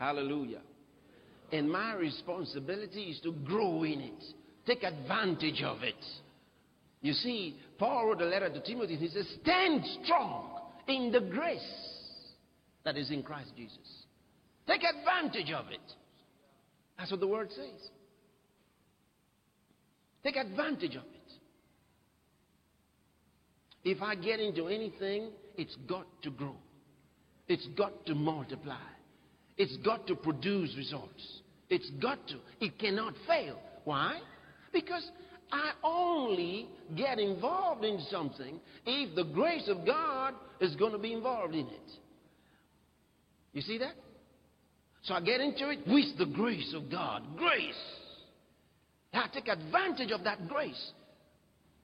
Hallelujah. And my responsibility is to grow in it. Take advantage of it. You see, Paul wrote a letter to Timothy. He says, stand strong in the grace that is in Christ Jesus. Take advantage of it. That's what the word says. Take advantage of it. If I get into anything, it's got to grow. It's got to multiply. It's got to produce results. It's got to. It cannot fail. Why? Because I only get involved in something if the grace of God is going to be involved in it. You see that? So I get into it with the grace of God. Grace. I take advantage of that grace.